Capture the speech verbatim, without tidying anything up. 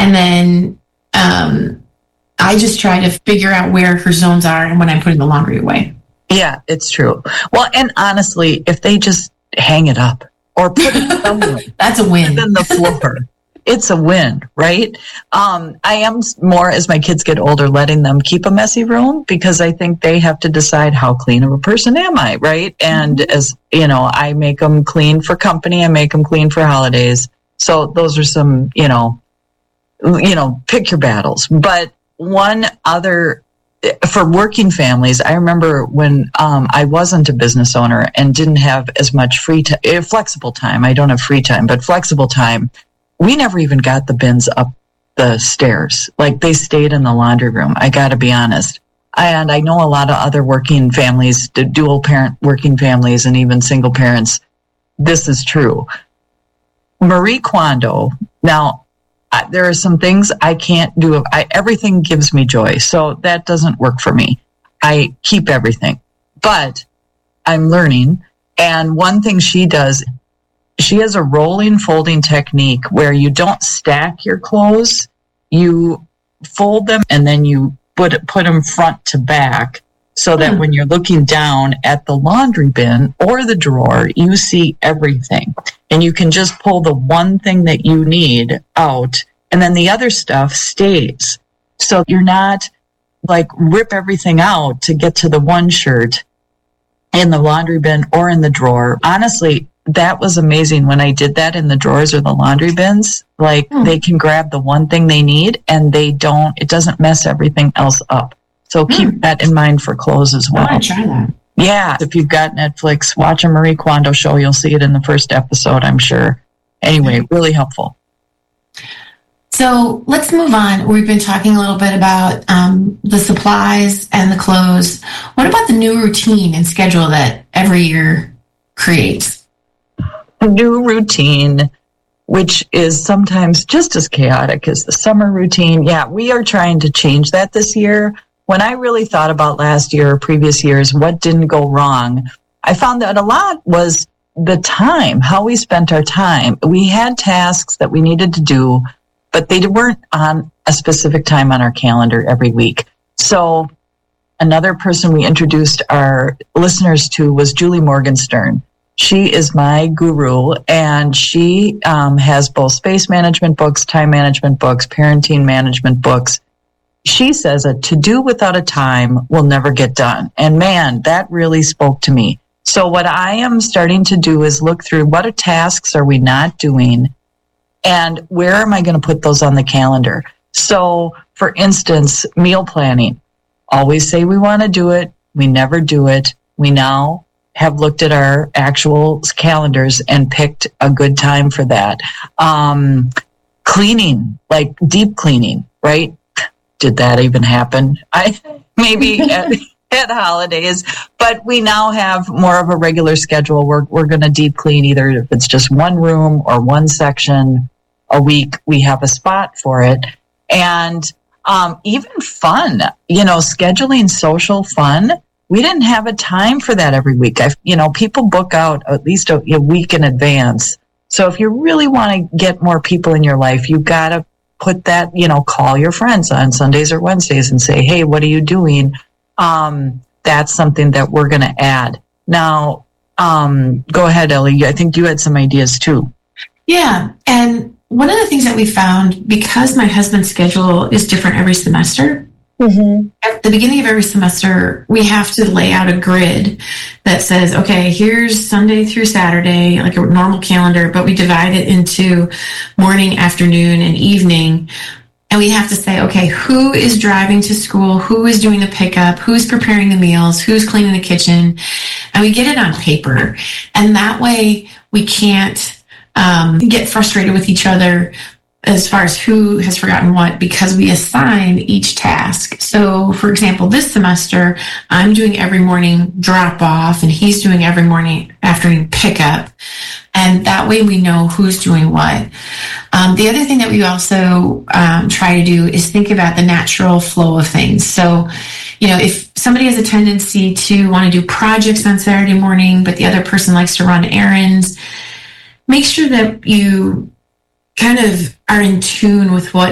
And then um, I just try to figure out where her zones are and when I'm putting the laundry away. Yeah, it's true. Well, and honestly, if they just hang it up or put it somewhere, that's a win. Than the floor. It's a win, right? Um, I am more, as my kids get older, letting them keep a messy room because I think they have to decide how clean of a person am I, right? And mm-hmm. as you know, I make them clean for company, I make them clean for holidays. So those are some, you know, you know, pick your battles. But one other, for working families, I remember when um, I wasn't a business owner and didn't have as much free time, flexible time. I don't have free time, but flexible time. We never even got the bins up the stairs. Like they stayed in the laundry room. I got to be honest. And I know a lot of other working families, dual parent working families, and even single parents. This is true. Marie Kondo. Now, I, there are some things I can't do. I, everything gives me joy. So that doesn't work for me. I keep everything, but I'm learning. And one thing she does, she has a rolling folding technique where you don't stack your clothes, you fold them and then you put put them front to back so that mm. when you're looking down at the laundry bin or the drawer, you see everything. And you can just pull the one thing that you need out and then the other stuff stays. So you're not like rip everything out to get to the one shirt in the laundry bin or in the drawer. Honestly, that was amazing when I did that in the drawers or the laundry bins. Like mm. they can grab the one thing they need and they don't, it doesn't mess everything else up. So mm. keep that in mind for clothes as well. I want to try that. Yeah. If you've got Netflix, watch a Marie Kondo show. You'll see it in the first episode, I'm sure. Anyway, really helpful. So let's move on. We've been talking a little bit about um, the supplies and the clothes. What about the new routine and schedule that every year creates? New routine, which is sometimes just as chaotic as the summer routine. Yeah, we are trying to change that this year. When I really thought about last year or previous years, what didn't go wrong, I found that a lot was the time, how we spent our time. We had tasks that we needed to do, but they weren't on a specific time on our calendar every week. So another person we introduced our listeners to was Julie Morgenstern. She is my guru, and she um, has both space management books, time management books, parenting management books. She says a to-do without a time will never get done. And man, that really spoke to me. So what I am starting to do is look through what are tasks are we not doing, and where am I going to put those on the calendar? So, for instance, meal planning. Always say we want to do it. We never do it. We now have looked at our actual calendars and picked a good time for that. Um, cleaning, like deep cleaning, right? Did that even happen? I maybe at, at holidays, but we now have more of a regular schedule. We're we're going to deep clean either if it's just one room or one section a week. We have a spot for it, and um, even fun. You know, scheduling social fun. We didn't have a time for that every week. I, you know, people book out at least a, a week in advance. So if you really want to get more people in your life, you got to put that, you know, call your friends on Sundays or Wednesdays and say, hey, what are you doing? Um, that's something that we're going to add. Now, um, go ahead, Ellie. I think you had some ideas too. Yeah. And one of the things that we found, because my husband's schedule is different every semester, mm-hmm. at the beginning of every semester, we have to lay out a grid that says, okay, here's Sunday through Saturday, like a normal calendar, but we divide it into morning, afternoon, and evening. And we have to say, okay, who is driving to school? Who is doing the pickup? Who's preparing the meals? Who's cleaning the kitchen? And we get it on paper. And that way we can't um, get frustrated with each other as far as who has forgotten what, because we assign each task. So, for example, this semester, I'm doing every morning drop off, and he's doing every morning afternoon pickup. And that way we know who's doing what. Um, the other thing that we also um, try to do is think about the natural flow of things. So, you know, if somebody has a tendency to want to do projects on Saturday morning, but the other person likes to run errands, make sure that you kind of are in tune with what